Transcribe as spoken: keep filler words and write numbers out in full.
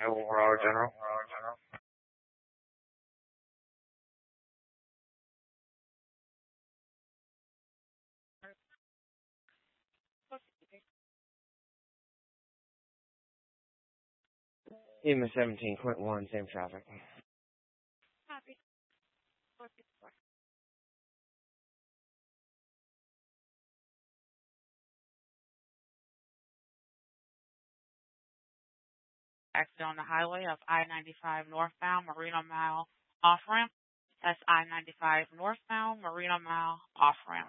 Aurora General. Lima seventeen point one, same traffic. Exit on the highway of I ninety-five northbound, Marina Mile off ramp. That's I ninety-five northbound, Marina Mile off ramp.